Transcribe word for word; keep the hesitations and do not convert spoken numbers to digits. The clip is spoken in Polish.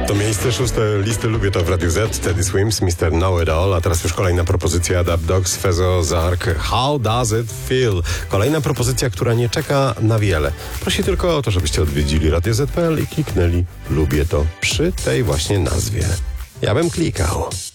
To miejsce szóste listy Lubię to w Radiu Z. Teddy Swims, mister Know It All. A teraz już kolejna propozycja. Dub Dogs, Fezo, Zark. How does it feel? Kolejna propozycja, która nie czeka na wiele. Prosi tylko o to, żebyście odwiedzili radio zet kropka pe el i kliknęli Lubię to przy tej właśnie nazwie. Ja bym klikał.